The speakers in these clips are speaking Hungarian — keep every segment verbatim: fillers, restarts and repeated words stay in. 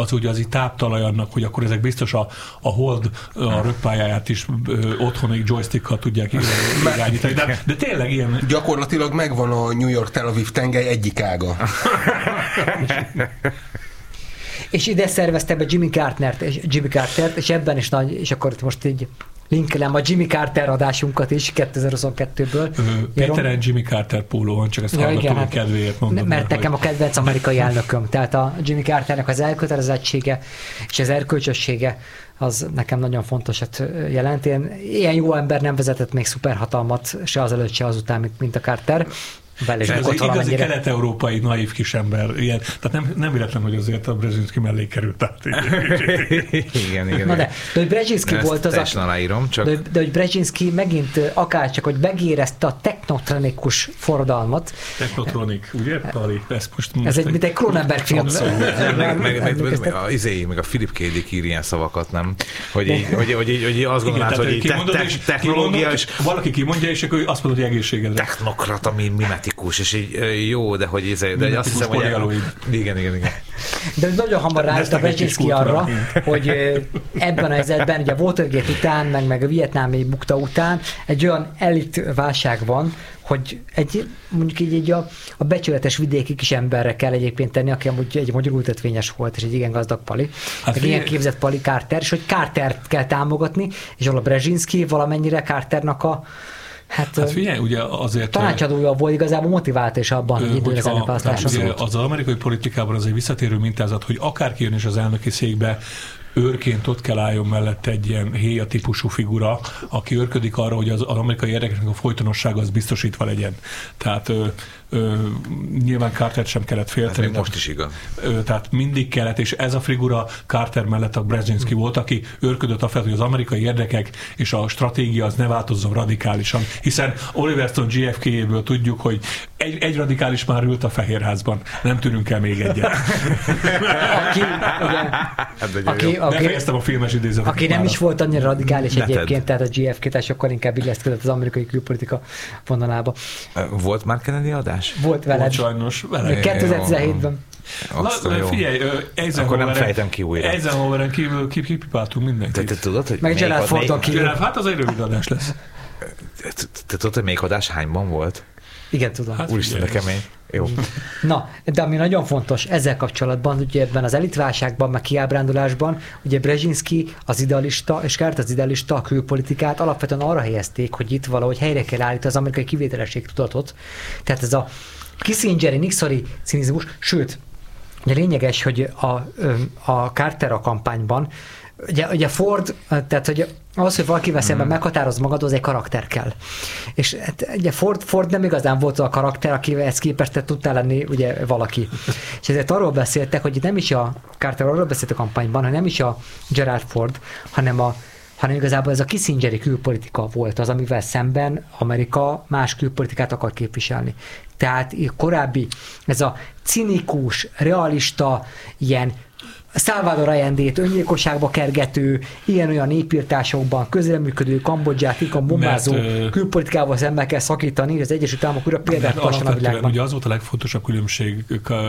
az ugye az így táptalaj annak, hogy akkor ezek biztos a, a hold a rögpályáját is ö, otthoni joystickkal tudják irányítani. De, de tényleg ilyen... Gyakorlatilag megvan a New York-Tel Aviv tengely egyik ága. És ide szervezte be Jimmy Cartert, és Jimmy Cartert, és ebben is nagy, és akkor most így linkelem a Jimmy Carter adásunkat is kétezer-huszonkettőből. Péteren Jimmy Carter póló van, csak ezt ja, hallgatom, hogy kedvéért mondom. Mert nekem hogy... a kedvenc amerikai elnököm, tehát a Jimmy Carternek az elkötelezettsége és az erkölcsössége az nekem nagyon fontosat jelent. Én, ilyen jó ember nem vezetett még szuperhatalmat se azelőtt, se azután, mint, mint a Carter. És ez az igazi kelet-európai naív kisember. Ilyen, tehát nem, nem véletlen, hogy azért a Brzezinski mellé került át. igen, igen. Na de, de hogy Brzezinski volt az a... aláírom, csak... De, de hogy Brzezinski megint akárcsak, hogy megérezte a technotronikus forradalmat. Technotronik, ugye, Pali? Ez, most, most ez egy, mint egy Cronenberg film. meg, meg, meg, meg, a, izé, meg a Philip K. Dick ír ilyen szavakat, nem? Hogy így, hogy, hogy, hogy azt gondolnád, hogy így te, te, technológia... És valaki kimondja, és akkor azt mondod, hogy egészségedre. Technokrata, mimetikus, és így jó, de hogy izé, de azt hiszem, hogy... Igen, igen, igen. De nagyon hamar rájött a Brzezinski arra, hogy ebben a helyzetben, ugye a Watergate után, meg, meg a vietnámi bukta után egy olyan elit válság van, hogy egy, mondjuk így, így a, a becsületes vidéki kis emberre kell egyébként tenni, aki amúgy egy magyar ültetvényes volt, és egy igen gazdag pali, hát egy ilyen képzett pali Carter, és hogy Cartert kell támogatni, és ahol a Brzezinski valamennyire Carternak a Hát, hát figyelj, ugye azért... Tanácsadója volt, igazából motivált és abban, hogy időre az elnökválasztásra. Az amerikai politikában az egy visszatérő mintázat, hogy akárki jön is az elnöki székbe, őrként ott kell álljon mellette egy ilyen héja típusú figura, aki őrködik arra, hogy az, az amerikai érdekeknek a folytonossága az biztosítva legyen. Tehát ö, ö, nyilván Cartert sem kellett félteni. Ez most is igaz. Ö, tehát mindig kellett, és ez a figura Carter mellett a Brzezinski volt, aki őrködött afelett, hogy az amerikai érdekek és a stratégia az ne változzon radikálisan, hiszen Oliver Stone J F K-ből tudjuk, hogy egy, egy radikális már ült a Fehérházban, nem tűnünk el még egyet. Aki, ugye, aki, aki, befejeztem a filmes idézetet. Aki nem is volt annyira radikális egyébként, tehát a J F K, tehát sokkal inkább illeszkedett az amerikai külpolitika vonalába. Volt már Kennedy adás? Volt veled. Volt sajnos. Veled. kétezer-tizenhétben. Na, figyelj, akkor nem fejtem ki újra. Eisenhoweren kívül kipipáltunk mindenkit. Te, te tudod, hogy meg Gerald Fordon kívül. Hát az egy rövid adás lesz. Te tudod, hogy melyik adás hányban volt? Igen, tudom. Hát úristen, de kemény. Jó. Na, de ami nagyon fontos ezzel kapcsolatban, ugye ebben az elitválságban, meg kiábrándulásban, ugye Brzezinski az idealista, és Carter az idealista, a külpolitikát alapvetően arra helyezték, hogy itt valahogy helyre kell állítani az amerikai kivételesség tudatot. Tehát ez a Kissingeri, Nixoni cinizmus, sőt, ugye lényeges, hogy a, a Carter a kampányban, ugye, ugye Ford, tehát hogy ahhoz, hogy valakivel szemben hmm. meghatároz magad, az egy karakter kell. És hát, ugye Ford, Ford nem igazán volt a karakter, akivel ezt képest te tudtál lenni ugye valaki. És ezért arról beszéltek, hogy nem is a Carter arról beszélt a kampányban, hogy nem is a Gerald Ford, hanem a hanem igazából ez a Kissingeri külpolitika volt az, amivel szemben Amerika más külpolitikát akar képviselni. Tehát korábbi ez a cinikus, realista, ilyen Salvador Allendét öngyilkosságba kergető, ilyen-olyan népírtásokban közreműködő Kambodzsát, ikon bombázó mert, külpolitikával szemben kell szakítani, az Egyesült Államok újra példát tartson a világban. Ugye az volt a legfontosabb különbség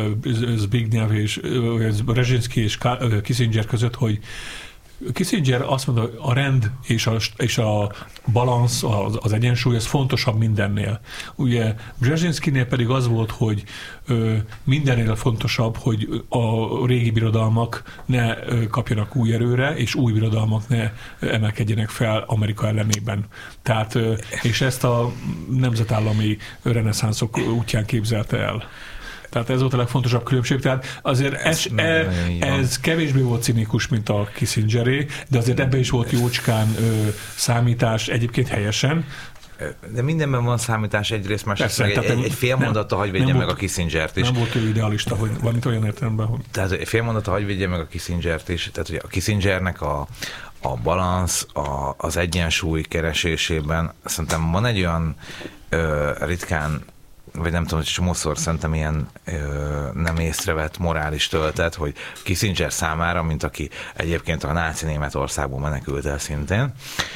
Zbigniew és Brzezinski és Kissinger között, hogy Kissinger azt mondta, hogy a rend és a, és a balansz, az, az egyensúly, ez fontosabb mindennél. Ugye Brzezinskinél pedig az volt, hogy ö, mindennél fontosabb, hogy a régi birodalmak ne ö, kapjanak új erőre, és új birodalmak ne emelkedjenek fel Amerika ellenében. Tehát, ö, és ezt a nemzetállami reneszánszok útján képzelte el. Tehát ez volt a legfontosabb különbség. Tehát azért ez, ez, ez kevésbé volt cinikus, mint a Kissingeré, de azért ebben is volt jócskán ö, számítás, egyébként helyesen. De mindenben van számítás egyrészt, másrészt egy, egy, egy fél mondata hagy védje meg a Kissingert is. Nem volt ő idealista, hogy valamit olyan értelemben, hogy... Tehát egy fél mondata hagy védje meg a Kissingert is. Tehát ugye a Kissingernek a, a balansz, a, az egyensúly keresésében szerintem van egy olyan ö, ritkán vagy nem tudom, hogy csomószor szerintem ilyen ö, nem észrevett morális töltet, hogy Kissinger számára, mint aki egyébként a náci Németországból menekült el szintén.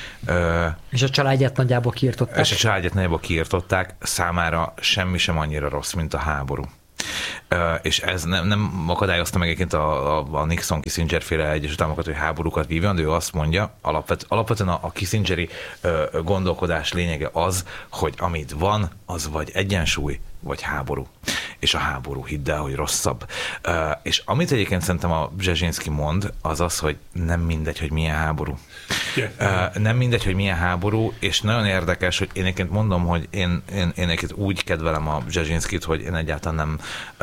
Ö, és a családját nagyjából kiirtották. És a családját nagyjából kiirtották, számára semmi sem annyira rossz, mint a háború. és ez nem, nem akadályozta meg egyébként a, a, a Nixon-Kissinger féle Egyesült Államokat, hogy háborúkat vívjon, de ő azt mondja, alapvet, alapvetően a, a Kissingeri gondolkodás lényege az, hogy amit van, az vagy egyensúly, vagy háború. És a háború, hidd el, hogy rosszabb. Uh, és amit egyébként szerintem a Brzezinski mond, az az, hogy nem mindegy, hogy milyen háború. Yeah. Uh, nem mindegy, hogy milyen háború, és nagyon érdekes, hogy én egyébként mondom, hogy én, én, én egyébként úgy kedvelem a Brzezinskit, hogy én egyáltalán nem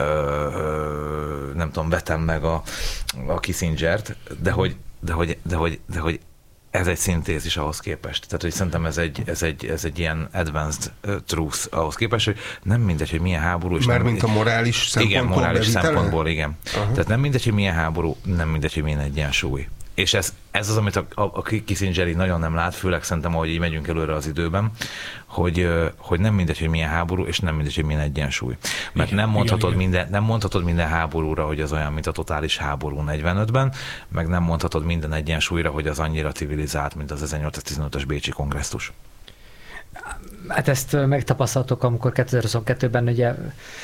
uh, nem tudom, vetem meg a, a Kissingert, de hogy, de hogy, de hogy, de hogy ez egy szintézis ahhoz képest. Tehát, hogy szerintem ez egy, ez egy, ez egy ilyen advanced uh, truth ahhoz képest, hogy nem mindegy, hogy milyen háború. És Mármint a morális szempontból. Igen, morális bevitele? szempontból, igen. Uh-huh. Tehát nem mindegy, hogy milyen háború, nem mindegy, hogy milyen egyensúly. És ez, ez az, amit a, a, a Kissingeri nagyon nem lát, főleg szerintem, ahogy így megyünk előre az időben, hogy, hogy nem mindegy, hogy milyen háború, és nem mindegy, hogy milyen egyensúly. Mert igen, nem, mondhatod igen, minden, nem mondhatod minden háborúra, hogy az olyan, mint a totális háború negyvenötben, meg nem mondhatod minden egyensúlyra, hogy az annyira civilizált, mint az ezernyolcszáztizenötös Bécsi kongresszus. Hát ezt megtapasztaltok, amikor kétezer-huszonkettőben ugye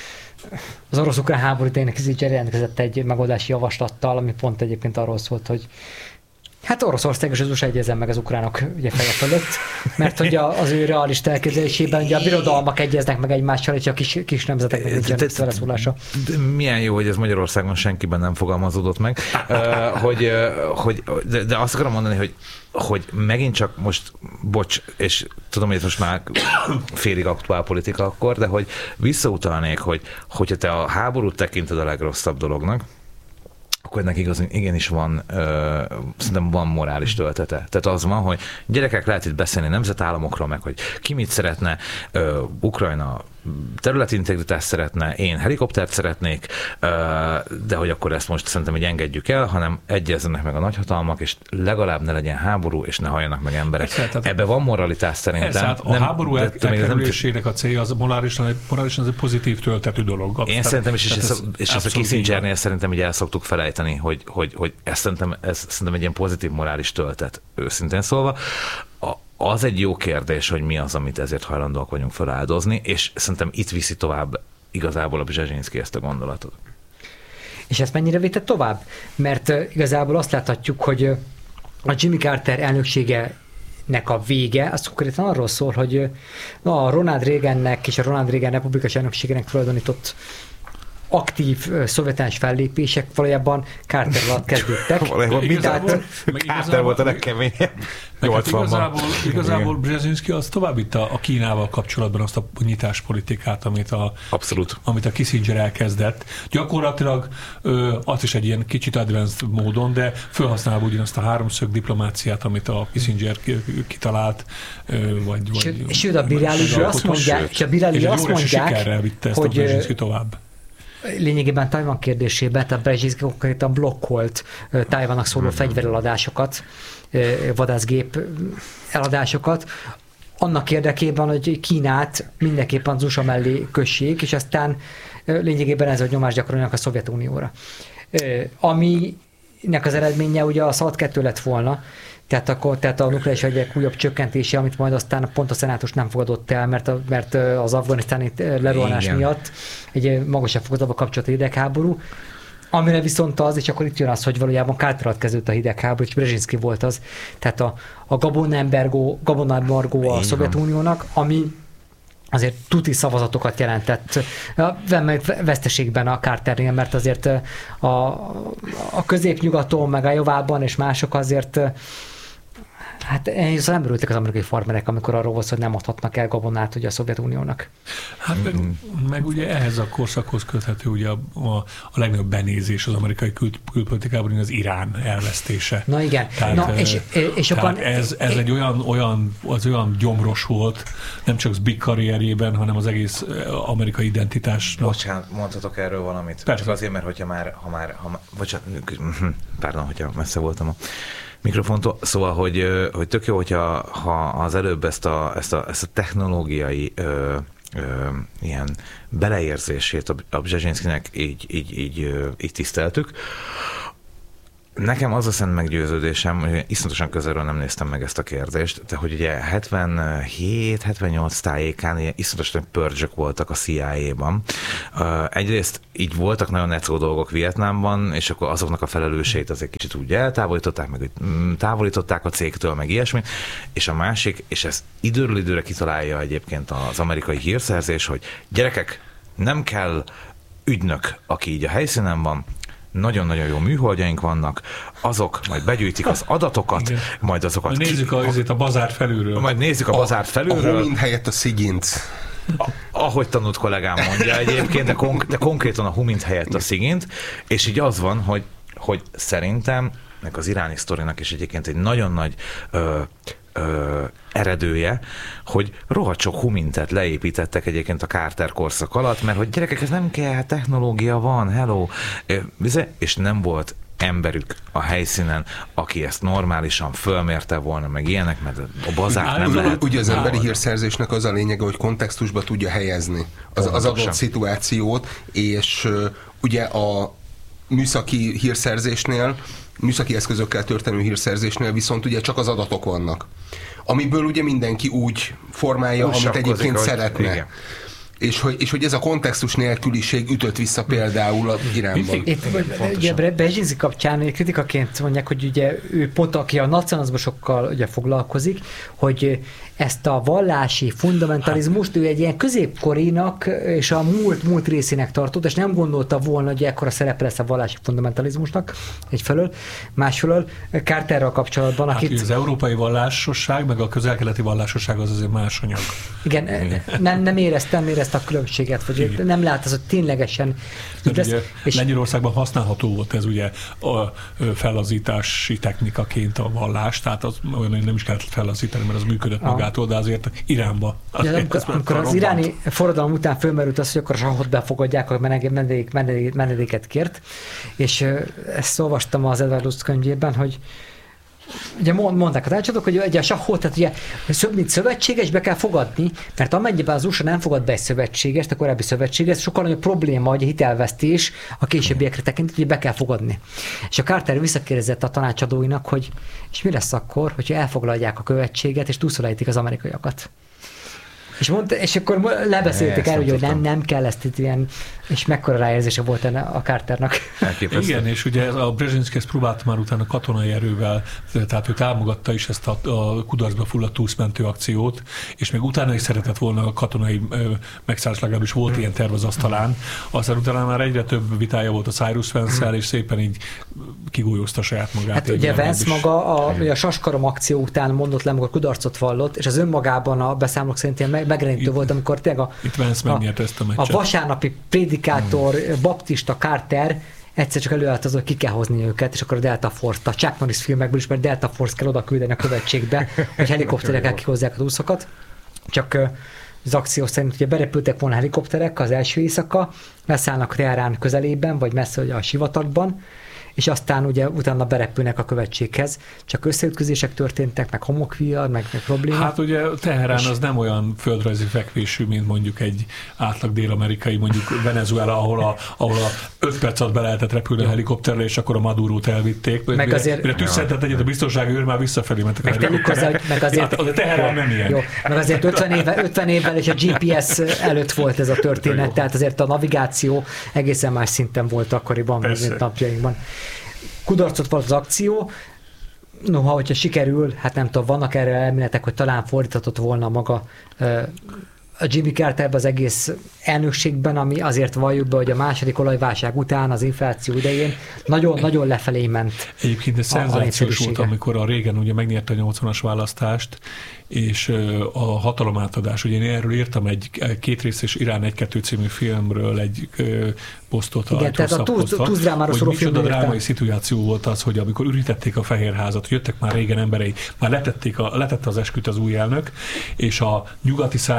az orosz-ukrán háború tényleg Kissinger jelentkezett egy megoldási javaslattal, ami pont egyébként arról szólt, hogy hát Oroszország és az u es á egyezzen meg az ukránok ugye feje fölött, mert hogy az ő realista elképzelésében ugye a birodalmak egyeznek meg egymással, és a kis, kis nemzeteknek nincsen beleszólása. Milyen jó, hogy ez Magyarországon senkiben nem fogalmazódott meg, hogy, hogy, de, de azt akarom mondani, hogy hogy megint csak most, bocs, és tudom, hogy ez most már félig aktuál politika akkor, de hogy visszautalnék, hogy hogyha te a háborút tekinted a legrosszabb dolognak, akkor ennek igaz, igenis van, ö, szerintem van morális töltete. Tehát az van, hogy gyerekek, lehet itt beszélni nemzetállamokról, meg hogy ki mit szeretne, ö, Ukrajna területi integritást szeretne, én helikoptert szeretnék, de hogy akkor ezt most szerintem így engedjük el, hanem egyezzenek meg a nagyhatalmak, és legalább ne legyen háború, és ne halljanak meg emberek. Ebben van moralitás szerintem. Hát a nem, háború el, elkerülésének a célja az morálisan, morálisan egy pozitív töltetű dolog. Én tehát, szerintem is, és, ez, ez, és ezt a Kissingernél szerintem így el szoktuk felejteni, hogy, hogy, hogy ez, szerintem, ez szerintem egy ilyen pozitív morális töltet, őszintén szólva. A, Az egy jó kérdés, hogy mi az, amit ezért hajlandóak vagyunk feláldozni, és szerintem itt viszi tovább igazából a Brzezinski ezt a gondolatot. És ezt mennyire vitte tovább? Mert igazából azt láthatjuk, hogy a Jimmy Carter elnöksége nek a vége, az konkrétan arról szól, hogy na, a Ronald Reagannek és a Ronald Reagan republikás elnökségének tulajdonított aktív szovjetányos fellépések valójában Carter alatt kezdődtek. Valójában mindent. Carter volt a legkeményebb. Igazából, igazából Brzezinski az továbbítta a Kínával kapcsolatban azt a nyitáspolitikát, amit a, Abszolút. amit a Kissinger elkezdett. Gyakorlatilag ö, az is egy ilyen kicsit advanced módon, de felhasználva ugyanazt a háromszög diplomáciát, amit a Kissinger kitalált. Ö, vagy, vagy, sőt, a Birálizső azt mondják, és a Birálizső azt mondják, sikerrel vitte ezt hogy a Brzezinski tovább. Lényegében Tajvan kérdésében, tehát Brzezinski konkrétan blokkolt Tajvannak szóló mm-hmm. fegyvereladásokat, vadászgép eladásokat, annak érdekében, hogy Kínát mindenképpen az u es á mellé kössék, és aztán lényegében ez a nyomást gyakorolnak a Szovjetunióra. Aminek az eredménye ugye a SZALT kettő lett volna, tehát, akkor, tehát a nukleáris fegyverek újabb csökkentése, amit majd aztán pont a szenátus nem fogadott el, mert, a, mert az afganisztáni lerohanás miatt egy magasabb fokozatba kapcsolt a hidegháború, amire viszont az, és akkor itt jön az, hogy valójában Carter alatt kezdődött a hidegháború, és Brzezinski volt az, tehát a, a Gabon-embargó, Gabon-embargó a Szovjetuniónak, ami azért tuti szavazatokat jelentett veszteségben a Carternél, mert azért a, a középnyugaton, meg a Jovában és mások azért hát szóval nem örültek az amerikai farmerek, amikor arról volt, hogy nem adhatnak el gabonát ugye a Szovjetuniónak. Hát meg, meg ugye ehhez a korszakhoz köthető ugye a, a, a legnagyobb benézés az amerikai kül, külpolitikában az Irán elvesztése. Na igen. Tehát, Na, és, és tehát okan, ez, ez egy olyan, olyan, az olyan gyomros volt, nem csak Big karrierjében, hanem az egész amerikai identitásnak. Bocsánat, mondhatok erről valamit? Persze. Csak azért, mert hogyha már, ha már, ha már bocsánat, pardon, hogyha messze voltam a mikrofontól. Szóval, hogy, hogy tök jó, hogyha ha az előbb ezt a, ezt a, ezt a technológiai ö, ö, ilyen beleérzését a, a Brzezinskinek így, így, így, így tiszteltük. Nekem az a szent meggyőződésem, hogy iszonyatosan közelről nem néztem meg ezt a kérdést, de hogy ugye hetvenhét hetvennyolc tájékán ilyen iszonyatosan pördzsök voltak a C I A-ban. Egyrészt így voltak nagyon necó dolgok Vietnámban, és akkor azoknak a felelősségét azért kicsit úgy eltávolították, meg távolították a cégtől, meg ilyesmi, és a másik, és ez időről időre kitalálja egyébként az amerikai hírszerzés, hogy gyerekek, nem kell ügynök, aki így a helyszínen van, nagyon-nagyon jó műholdjaink vannak, azok majd begyűjtik az adatokat, igen. majd azokat... Nézzük a, a bazárt felülről. Majd nézzük a, a bazárt felülről. A homint helyett a sziginc. A, ahogy tanult kollégám mondja egyébként, de, konk- de konkrétan a humint helyett a szigint, és így az van, hogy, hogy szerintem meg az iráni sztorinak is egyébként egy nagyon nagy ö, ö, eredője, hogy rohadt sok humintet leépítettek egyébként a Carter korszak alatt, mert hogy gyerekek, ez nem kell, technológia van, hello, és nem volt emberük a helyszínen, aki ezt normálisan fölmérte volna, meg ilyenek, mert a bazárt nem lehet. Ugye az emberi hírszerzésnek az a lényege, hogy kontextusba tudja helyezni az, az adott szituációt, és uh, ugye a műszaki hírszerzésnél, műszaki eszközökkel történő hírszerzésnél viszont ugye csak az adatok vannak, amiből ugye mindenki úgy formálja, úgy amit egyébként hogy, szeretne. Igen. És hogy, és hogy ez a kontextus nélküliség ütött vissza például az Iránban. Itt ugye Brzezinski kapcsán kritikaként mondják, hogy ugye ő pont, aki a nacionalizmusokkal ugye foglalkozik, hogy ezt a vallási fundamentalizmust ő egy ilyen középkorinak és a múlt, múlt részének tartott, és nem gondolta volna, hogy ekkora szerepe lesz a vallási fundamentalizmusnak egyfelől, másfelől Carterrel kapcsolatban, hát, akit... az európai vallásosság, meg a közel-keleti vallásosság az azért más anyag. Igen, nem, nem éreztem, érezte a különbséget, vagy igen. Nem lát az, hogy ténylegesen... Lesz, ugye, és Lengyelországban használható volt ez ugye a fellazítási technikaként a vallás, tehát az olyan nem is kellett fellazítani, mert az működött magától, de azért Iránba. Azért amikor, amikor az iráni forradalom után fölmerült az, hogy akkor a sahot befogadják, a menedék, menedék, menedéket kért, és ezt olvastam az Edward Luce könyvében, hogy ugye mondták a tanácsadók, hogy ugye a sahot, tehát ugye mint szövetséges be kell fogadni, mert amennyiben az u es á nem fogad be egy szövetségest, a korábbi szövetséges, sokkal nagyobb probléma, hogy a hitelvesztés a későbbiekre tekint, hogy be kell fogadni. És a Carter visszakérdezett a tanácsadóinak, hogy és mi lesz akkor, hogyha elfoglalják a követséget, és túlszolajtik az amerikaiakat. És, mondta, és akkor lebeszélték el, hogy nem, nem kell ezt itt ilyen, és mekkora ráérzése volt enne a Carternak. Igen, és ugye a Brzezinski ezt próbálta már utána katonai erővel, tehát ő támogatta is ezt a, a kudarcba fulladt túlszmentő akciót, és még utána is szeretett volna a katonai megszállás, legalábbis volt ilyen terv az asztalán. Aztán utána már egyre több vitája volt a Cyrus Vance-el, és szépen így kigolyózta saját magát. Hát ugye Vance maga a, a Saskarom akció után mondott le, amikor kudarcot vallott, és az önmagában a beszámolók szerint ilyen megrenítő volt, amikor tényleg a, a, ezt a, a vasárnapi prédikátor, hmm. baptista Carter egyszer csak előállt az, hogy ki kell hozni őket, és akkor a Delta Force-t, a Chuck Norris filmekből is, mert Delta Force kell oda küldeni a követségbe, hogy helikopterekkel kihozzák a úszokat. Csak az akció szerint ugye berepültek volna helikopterek az első éjszaka, leszállnak Teherán közelében, vagy messze ugye a sivatagban, és aztán ugye utána berepülnek a követséghez. Csak összeütközések történtek, meg homokvia, meg, meg probléma. Hát ugye Teherán az nem olyan földrajzi fekvésű, mint mondjuk egy átlag dél-amerikai, mondjuk Venezuela, ahol a, ahol a öt perc alatt be lehetett repülni a helikopterre, és akkor a Madurót elvitték. Meg mire, azért... Mire tüsszentett egyet a biztonsági őr, már visszafelé mentek a helikopterre. Meg azért... Hát, a Teherán nem ilyen. Jó, meg azért ötven, éve, ötven évvel és a gé pé es előtt volt ez a történet, tehát azért a navigáció egészen más szinten volt akkoriban, mint napjainkban. Kudarcot volt az akció, noha, hogyha sikerül, hát nem tudom, vannak erre elméletek, hogy talán fordíthatott volna maga a Jimmy Carterbe az egész elnökségben, ami azért valljuk be, hogy a második olajválság után, az infláció idején nagyon-nagyon lefelé ment. Egyébként ez szenzációs volt, amikor a Reagan ugye megnyerte a nyolcvanas választást, és a hatalomátadás. Ugye én erről írtam egy kétrészes Irán egy-kettő című filmről egy posztot. Igen, tehát a túzdrámára szóló filmről írtam. Drámai szituáció volt az, hogy amikor ürítették a Fehérházat, jöttek már Reagan emberei, már letették a, letette az esküt az új elnök, és a nyugati szárnyban még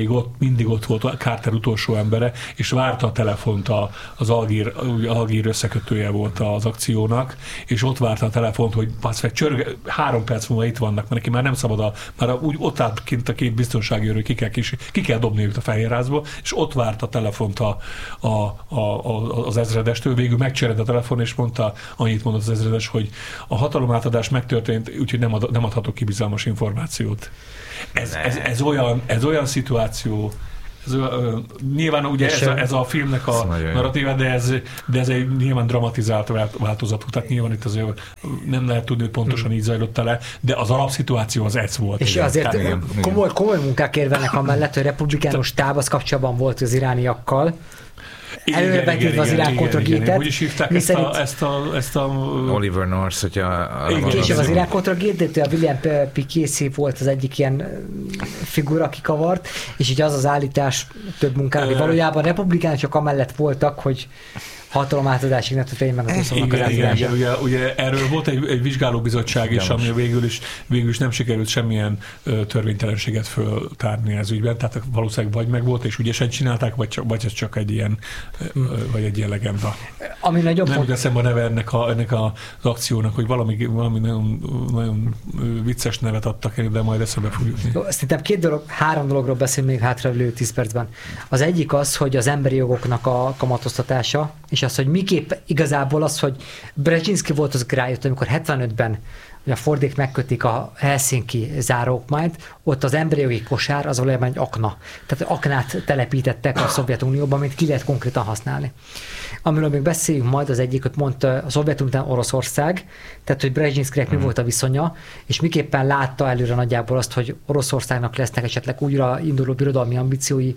mindig ott, mindig ott volt Carter utolsó embere, és várta a telefont, a, az Algír, Algír összekötője volt az akciónak, és ott várta a telefont, hogy baszfeg, csörge, három perc múlva itt vannak, mert neki már nem szabad, a, már úgy ott állt kint a két biztonsági őrő, ki kell, kis, ki kell dobni őt a Fehérházból, és ott várta a telefont a, a, a, a, az ezredestől, végül megcserélt a telefon, és mondta, annyit mondott az ezredes, hogy a hatalomátadás megtörtént, úgyhogy nem, ad, nem adhatok ki bizalmas információt. Ez, ez, ez, olyan, ez olyan szituáció, ez, uh, nyilván ugye ez a, ez a filmnek a narratíva, de ez, de ez egy nyilván dramatizált változatú, tehát nyilván itt azért nem lehet tudni, hogy pontosan így zajlott le, de az alapszituáció az ez volt. És igen. azért tehát, igen, komoly, igen. komoly munkák érvelnek amellett, hogy republikánus táb az kapcsolatban volt az irániakkal, előrevetítve az Irán kontra gétet. Hogy is hívták ezt a, ezt, a, ezt a... Oliver North, hogyha... Később az Irán kontra gétet, a William P. Casey volt az egyik ilyen figura, aki kavart, és így az az állítás több munkán, hogy valójában republikánusok amellett voltak, hogy hatalomátadásig ne történjen meg az oszlónak az igen, ugye, ugye erről volt egy, egy vizsgálóbizottság is, ami végül is, végül is nem sikerült semmilyen ö, törvénytelenséget föltárni ez ügyben, tehát valószínűleg vagy meg volt, és ügyesen csinálták, vagy, csak, vagy ez csak egy ilyen, ö, vagy egy ilyen legenda. Ami nagyon nem font... eszembe a neve ennek, a, ennek az akciónak, hogy valami, valami nagyon, nagyon vicces nevet adtak, de majd eszembe fog jutni. Szerintem két dolog, három dologról beszél még hátralévő tíz percben. Az egyik az, hogy az emberi jogoknak a kamatoztatása, és az, hogy miképp igazából az, hogy Brzezinski volt az, aki rájött, amikor hetvenötben a Fordék megkötik a Helsinki záróokmányt, ott az emberi jogi kosár az valójában egy akna. Tehát aknát telepítettek a Szovjetunióban, amit ki lehet konkrétan használni. Amiről még beszéljünk majd, az egyik, hogy mondta a Szovjetunió Oroszország, tehát hogy Brzezinskinek mi volt a viszonya, és miképpen látta előre nagyjából azt, hogy Oroszországnak lesznek esetleg újra induló birodalmi ambíciói,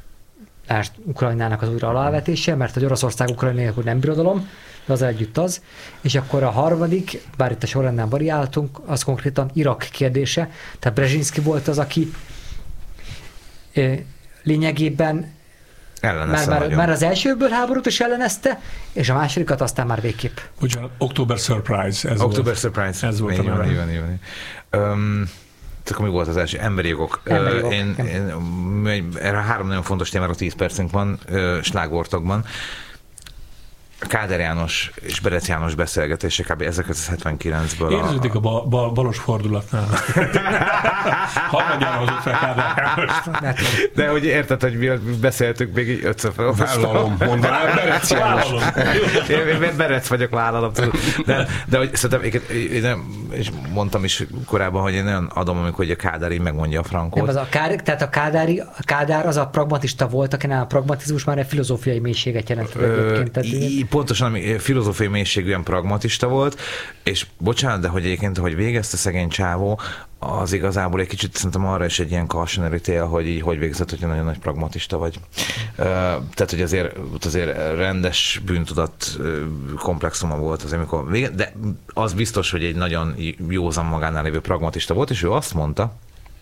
mert Ukrajnának az újra alávetése, mert hogy Oroszország Ukrajna nem birodalom, de az együtt az. És akkor a harmadik, bár itt a sorrendben variáltunk, az konkrétan Irak kérdése. Tehát Brzezinski volt az, aki lényegében már, már, már az elsőből háborút is ellenezte, és a másodikat aztán már végképp. Bocsánat, October Surprise. Ez October volt. Surprise. Ez volt. Van, van, van. Um, akkor mi volt az első? Emberi jogok. Emberi jogok. Én, én, erre három nagyon fontos témára tíz percünk van, slágvortokban. Kádár János és Berec János beszélgetése kb. ezerkilencszázhetvenkilencből. Érződik a, a ba, balos fordulatnál. Harmadjára hozott fel Kádár János. De hogy érted, hogy mi beszéltük még így ötször fel. Vállalom, mondanám, Berec János. Én Berec vagyok, vállalom. De, de hogy szerintem, én nem, és mondtam is korábban, hogy én nagyon adom, amikor a Kádár így megmondja a Frankot. Nem, az a Kádár, tehát a, Kádári, a Kádár az a pragmatista volt, akinál a pragmatizmus már egy filozófiai mélységet jelent egyébként. Pontosan filozófiai mélységűen pragmatista volt, és bocsánat, de hogy egyébként, hogy végezte szegény csávó, az igazából egy kicsit szerintem arra is egy ilyen cautionary tale, hogy így hogy végzett, hogy nagyon nagy pragmatista vagy. Uh, tehát, hogy azért, azért rendes bűntudat komplexuma volt az, amikor vége, de az biztos, hogy egy nagyon józan magánál lévő pragmatista volt, és ő azt mondta,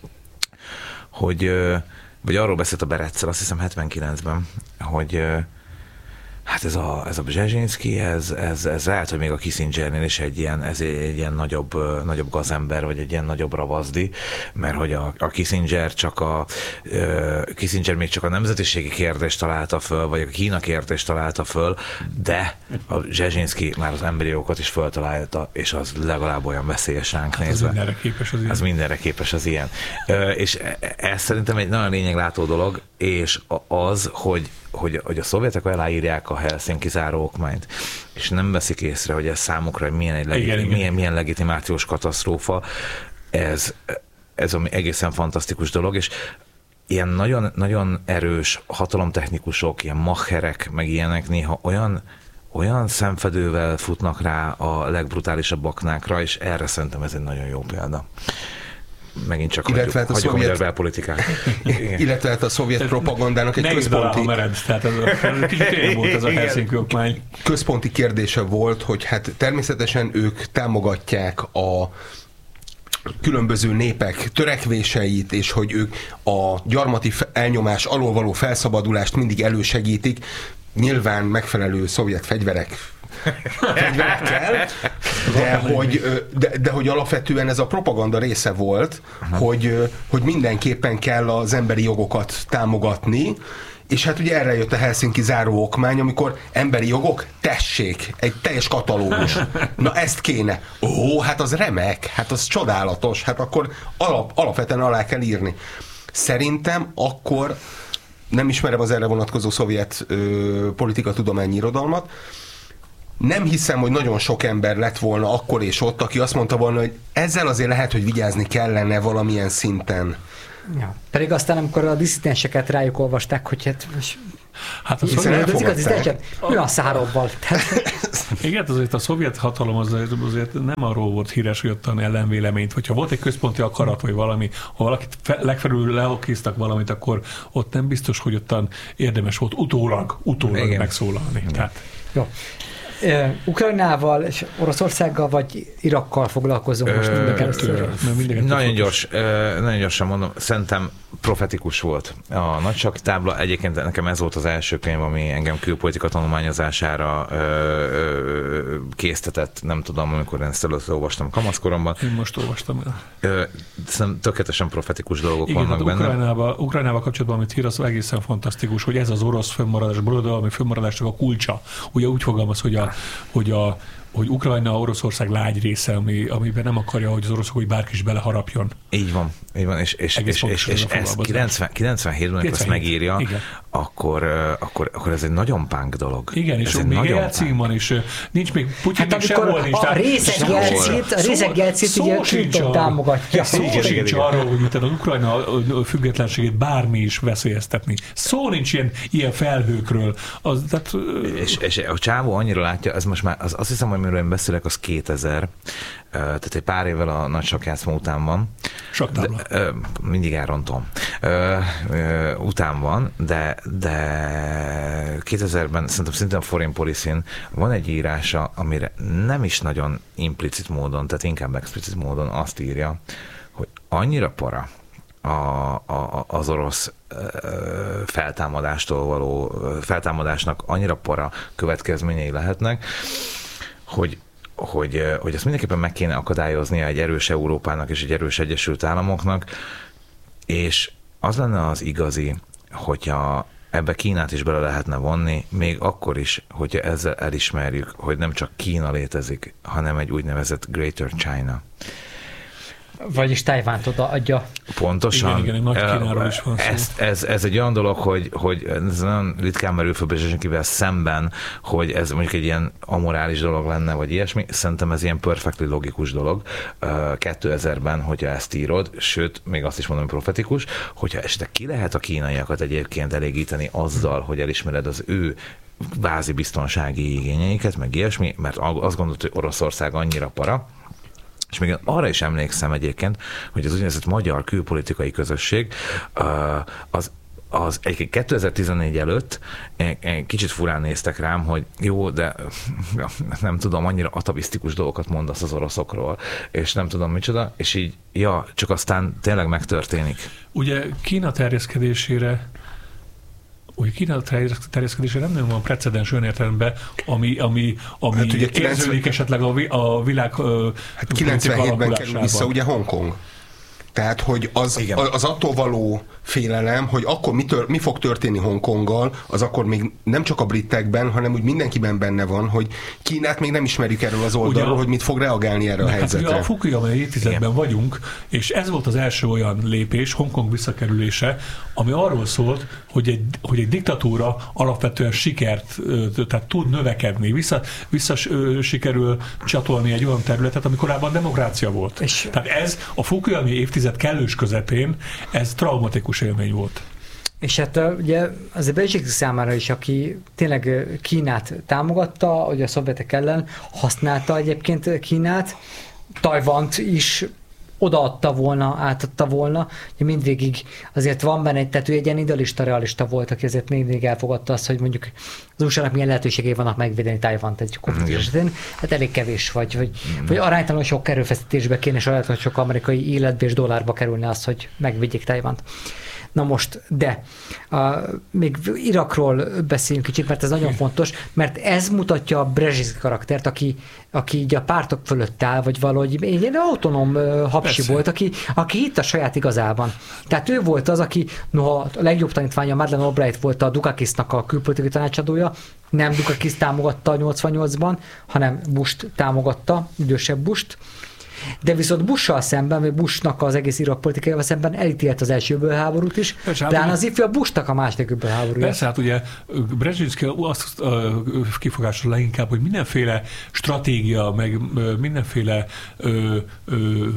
hogy, vagy arról beszélt a Bereccel, azt hiszem hetvenkilencben, hogy hát ez a, ez a Brzezinski, ez, ez, ez lehet, hogy még a Kissingernél is egy ilyen, ez egy ilyen nagyobb, nagyobb gazember, vagy egy ilyen nagyobb ravazdi, mert hogy a, a Kissinger csak a uh, Kissinger még csak a nemzetiségi kérdést találta föl, vagy a Kína kérdést találta föl, de a Brzezinski már az emberi jogokat is föltalálta, és az legalább olyan veszélyes ránk hát nézve. Az mindenre képes az ilyen. Az mindenre képes az ilyen. Uh, és ez szerintem egy nagyon lényeglátó dolog, és az, hogy Hogy, hogy a szovjetek aláírják a Helsinki záróokmányt, és nem veszik észre, hogy ez számukra milyen, egy legit, igen, milyen, milyen legitimációs katasztrófa, ez, ez egészen fantasztikus dolog, és ilyen nagyon, nagyon erős hatalomtechnikusok, ilyen macherek, meg ilyenek néha olyan, olyan szemfedővel futnak rá a legbrutálisabb aknákra, és erre szerintem ez egy nagyon jó példa. Megint csak illetve hagyjuk, hát a hagyjuk szovjet... a belpolitikát. Illetve hát a szovjet propagandának egy központi... Mered, tehát ez a, kicsit ilyen volt ez a Helsinki okmány. Központi kérdése volt, hogy hát természetesen ők támogatják a különböző népek törekvéseit, és hogy ők a gyarmati elnyomás alól való felszabadulást mindig elősegítik, nyilván megfelelő szovjet fegyverek fegyverekkel, de hogy, de, de hogy alapvetően ez a propaganda része volt, hogy, hogy mindenképpen kell az emberi jogokat támogatni, és hát ugye erre jött a Helsinki záró okmány, amikor emberi jogok, tessék, egy teljes katalógus. Na ezt kéne. Ó, hát az remek, hát az csodálatos, hát akkor alap, alapvetően alá kell írni. Szerintem akkor, nem ismerem az erre vonatkozó szovjet ö, politikatudományi irodalmat, nem hiszem, hogy nagyon sok ember lett volna akkor és ott, aki azt mondta volna, hogy ezzel azért lehet, hogy vigyázni kellene valamilyen szinten. Ja. Pedig aztán, amikor a disszidenseket rájuk olvasták, hogy hát... Hát a szovjet... Mi a szárobbal? Igen, azért a szovjet hatalom azért, azért nem arról volt híres, hogy ottan ellenvéleményt, hogyha volt egy központi akarat, vagy valami, ha valakit fe, legfelül leokíztak valamit, akkor ott nem biztos, hogy ottan érdemes volt utólag, utólag igen. megszólalni. Tehát... Jó. Uh, Ukrajnával és Oroszországgal vagy Irakkal foglalkozunk uh, most mindig először? Nagyon gyors, uh, nagyon gyorsan mondom, szerintem profetikus volt a nagysak tábla. Egyébként nekem ez volt az első könyv, ami engem külpolitika tanulmányozására uh, uh, késztetett, nem tudom, amikor ezt először olvastam kamaszkoromban. Én most olvastam el. Uh, szerintem tökéletesen profetikus dolgok igen, vannak benne. Ukrajnával, Ukrajnával kapcsolatban, amit ír, az egészen fantasztikus, hogy ez az orosz fönnmaradás, birodalmi fönnmaradásnak a kulcsa. Ugye úgy fogalmaz, hogy a hogy, a, hogy Ukrajna, Oroszország lágy része, ami, amiben nem akarja, hogy az oroszok, hogy bárki is beleharapjon. Így van, így van, és, és, és, és, és ezt kilencvenhétben, amikor ezt megírja, akkor, akkor, akkor ez egy nagyon punk dolog. Igen, és ez még elcím van, és nincs még Putyin hát, még sehol nincs. A részeg jelcét, a részeg jelcét ugye Clinton támogatja. Szó sincs arról, hogy utána az Ukrajna függetlenségét bármi is veszélyeztetni. Szó nincs ilyen, ilyen felhőkről. Az, tehát, és, és a csávó annyira látja, ez most már, az, azt hiszem, hogy amiről én beszélek, az kétezer, tehát egy pár évvel a nagy sakjátszma után van. Saktábla. De, mindig elrontom. Után van, de, de kétezerben szerintem szintén a Foreign Policy-n van egy írása, amire nem is nagyon implicit módon, tehát inkább explicit módon azt írja, hogy annyira para a, a, az orosz feltámadástól való feltámadásnak annyira para következményei lehetnek, hogy Hogy, hogy ezt mindenképpen meg kéne akadályoznia egy erős Európának és egy erős Egyesült Államoknak, és az lenne az igazi, hogyha ebbe Kínát is bele lehetne vonni, még akkor is, hogyha ezzel elismerjük, hogy nem csak Kína létezik, hanem egy úgynevezett Greater China. Vagyis Tajvánt odaadja. Pontosan. Igen, igen, nagy Kínáról is van szó. Ez, ez, ez egy olyan dolog, hogy, hogy ez nagyon ritkán merül föl Brzezinskivel szemben, hogy ez mondjuk egy ilyen amorális dolog lenne, vagy ilyesmi. Szerintem ez ilyen perfectly logikus dolog. kétezerben, hogyha ezt írod, sőt, még azt is mondom, profetikus, hogyha esetleg ki lehet a kínaiakat egyébként elégíteni azzal, hogy elismered az ő bázi biztonsági igényeiket, meg ilyesmi, mert azt gondolt, hogy Oroszország annyira para. És még arra is emlékszem egyébként, hogy az úgynevezett magyar külpolitikai közösség az az egyébként kétezer-tizennégy előtt kicsit furán néztek rám, hogy jó, de nem tudom, annyira atavisztikus dolgokat mondasz az oroszokról, és nem tudom micsoda, és így, ja, csak aztán tényleg megtörténik. Ugye Kína terjeszkedésére úgy Kína terjeszkedésre nem nagyon van precedens olyan értelemben, ami, ami, ami hát érződik kilencven... esetleg a, a világ hát kilencvenhétben kerül vissza ugye Hongkong. Tehát, hogy az, az attól való félelem, hogy akkor mi, tör, mi fog történni Hongkonggal, az akkor még nem csak a britekben, hanem úgy mindenkiben benne van, hogy Kínát még nem ismerjük erről az oldalról, ugye, hogy mit fog reagálni erre a helyzetre. Hát, a Fukuyama évtizedben igen. vagyunk, és ez volt az első olyan lépés, Hongkong visszakerülése, ami arról szólt, hogy egy, hogy egy diktatúra alapvetően sikert, tehát tud növekedni, vissza, vissza sikerül csatolni egy olyan területet, ami korábban demokrácia volt. És tehát ez a Fukuyama évtized kellős közepén, ez traumatikus élmény volt. És hát ugye az a Brzezinski számára is, aki tényleg Kínát támogatta, hogy a szovjetek ellen használta egyébként Kínát, Tajvant is odaadta volna, átadta volna, hogy mindvégig azért van benne, tehát ő egy ilyen idealista, realista volt, aki azért mindig elfogadta azt, hogy mondjuk az u es á-nak milyen lehetőségei vannak megvédeni Tajvant egy konfliktus esetén. Hát elég kevés vagy, vagy, vagy aránytalanul sok erőfeszítésbe kéne, és aránytalanul sok amerikai életbe és dollárba kerülne az, hogy megvédjék Tajvant. Na most, de a, még Irakról beszéljünk kicsit, mert ez nagyon fontos, mert ez mutatja a Brzezinski karaktert, aki, aki így a pártok fölött áll, vagy valahogy egy ilyen autonóm hapsi Persze. volt, aki, aki hitt a saját igazában. Tehát ő volt az, aki, noha a legjobb tanítványa Madeleine Albright volt a Dukakisnak a külpolitikai tanácsadója, nem Dukakis támogatta a nyolcvannyolcban, hanem Busht támogatta, idősebb Busht. De viszont Bush-sal szemben, vagy Bushnak az egész Irak politikájával szemben elítélt az első öbölháborút is, de hát az ifjú a Bushnak a második öbölháborúja. Persze, hát ugye Brzezinski azt uh, kifogásol leginkább, hogy mindenféle stratégia, meg uh, mindenféle uh, uh,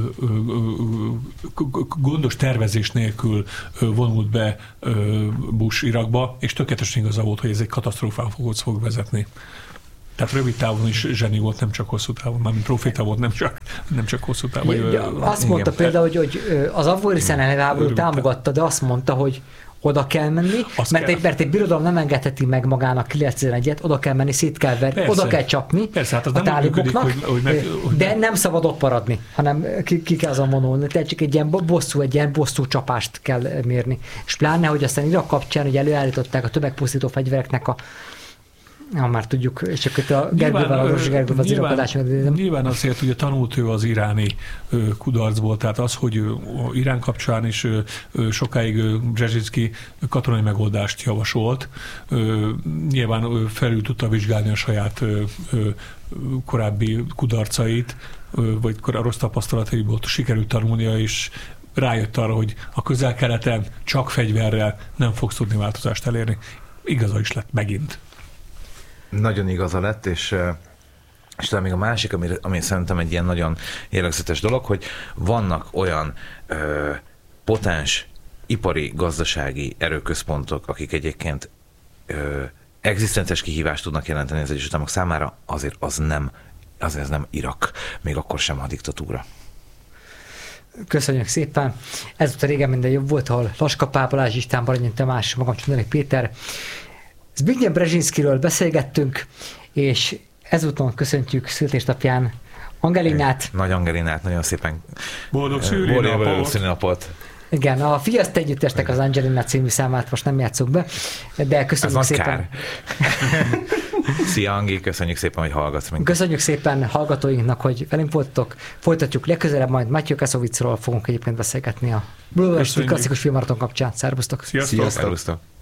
uh, gondos tervezés nélkül uh, vonult be uh, Bush Irakba, és tökéletesen igaza volt, hogy ez egy katasztrófához fog vezetni. Tehát rövid távon is zseni volt, nem csak hosszú távon, mármint proféta volt, nem csak, nem csak hosszú távon. Ja, ja, azt igen. mondta például, hogy, hogy az afganisztáni háborút támogatta, de azt mondta, hogy oda kell menni, mert egy, mert egy birodalom nem engedheti meg magának kilencvenegyet, oda kell menni, szét kell verni, oda kell csapni Persze, hát az a táliboknak, hogy, hogy meg, hogy de nem szabad ott maradni, hanem ki, ki kell azon vonulni. Tehát csak egy ilyen bosszú, egy ilyen bosszú csapást kell mérni. És pláne, hogy aztán Irak kapcsán, hogy előállították a tömegpusztító fegyvereknek a Ja, már tudjuk, és csak a Gergővel, a Rozsi Gergővel az irakodáson. Nyilván azért ugye tanult ő az iráni ö, kudarcból, tehát az, hogy ö, Irán kapcsán is ö, ö, sokáig Brzezinski katonai megoldást javasolt. Ö, nyilván ö, felül tudta vizsgálni a saját ö, ö, korábbi kudarcait, ö, vagy a rossz tapasztalataiból sikerült tanulnia, és rájött arra, hogy a Közel-Keleten csak fegyverrel nem fogsz tudni változást elérni. Igaza is lett megint. Nagyon igaza lett, és, és talán még a másik, ami, ami szerintem egy ilyen nagyon jellegzetes dolog, hogy vannak olyan ö, potens ipari, gazdasági erőközpontok, akik egyébként ö, egzisztenciális kihívást tudnak jelenteni az Egyesült Államok számára, azért az nem, azért az nem Irak, még akkor sem a diktatúra. Köszönjük szépen. Ezúttal régen minden jobb volt, ahol Laska Pál, Balázs István, Baranyi Tamás, magam Csondelik Péter. Zbigniew Brzezinskiről beszélgettünk, és ezúton köszöntjük születésnapján Angelinát. Nagy Angelinát, nagyon szépen. Boldog szülinapot. szülinapot. Igen, a Fiaszt együttestek az Angelina című számát most nem játszuk be, de köszönjük Ez szépen. Szia Angi, köszönjük szépen, hogy hallgatsz minket. Köszönjük szépen hallgatóinknak, hogy velünk voltatok. Folytatjuk legközelebb, majd Matthew Kassovicról fogunk egyébként beszélgetni a Blue klasszikus filmmaraton kapcsán. Szervusztok! Sziasztok! Szervusztok!